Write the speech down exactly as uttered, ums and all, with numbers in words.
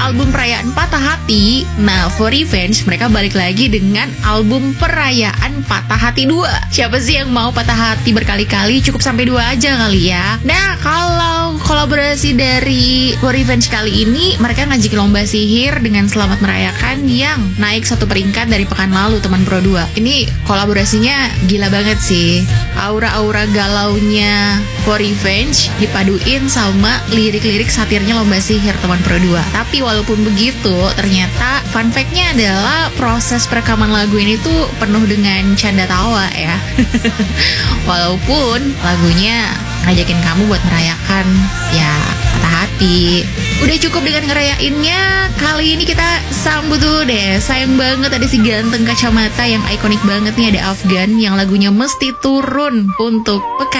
album perayaan Patah Hati, nah For Revenge mereka balik lagi dengan album perayaan Patah Hati dua. Siapa sih yang mau patah hati berkali-kali? Cukup sampai dua aja kali ya. Nah, kalau kolaborasi dari For Revenge kali ini, mereka ngajakin lomba sihir dengan Selamat Merayakan yang naik satu peringkat dari pekan lalu, teman Pro dua. Ini kolaborasinya gila banget sih. Aura-aura galaunya For Revenge dipaduin sama lirik-lirik satirnya lomba sihir, teman Pro dua. Tapi walaupun begitu, ternyata fun fact-nya adalah proses perekaman lagu ini tuh penuh dengan canda tawa ya. Walaupun lagunya ngajakin kamu buat merayakan ya patah hati. Udah cukup dengan ngerayainnya. Kali ini kita sambut dulu deh. Sayang banget ada si ganteng kacamata yang ikonik banget nih, ada Afgan yang lagunya mesti turun untuk pekan